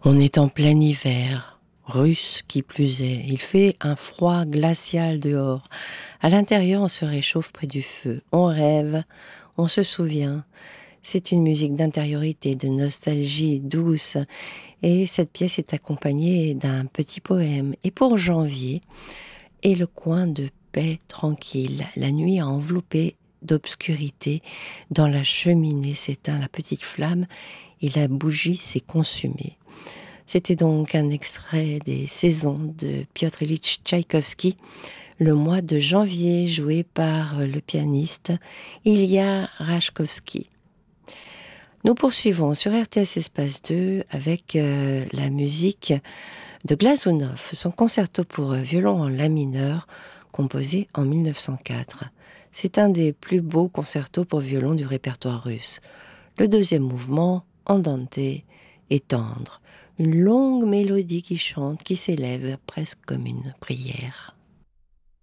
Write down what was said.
On est en plein hiver, russe qui plus est. Il fait un froid glacial dehors. À l'intérieur, on se réchauffe près du feu. On rêve, on se souvient. C'est une musique d'intériorité, de nostalgie douce. Et cette pièce est accompagnée d'un petit poème. Et pour janvier, est le coin de paix tranquille. La nuit a enveloppé d'obscurité. Dans la cheminée s'éteint la petite flamme et la bougie s'est consumée. C'était donc un extrait des Saisons de Piotr Ilyich Tchaïkovski, le mois de janvier, joué par le pianiste Ilya Rachkovski. Nous poursuivons sur RTS Espace 2 avec la musique de Glazunov, son concerto pour violon en la mineur, composé en 1904. C'est un des plus beaux concertos pour violon du répertoire russe. Le deuxième mouvement, andante, est tendre. Une longue mélodie qui chante, qui s'élève presque comme une prière.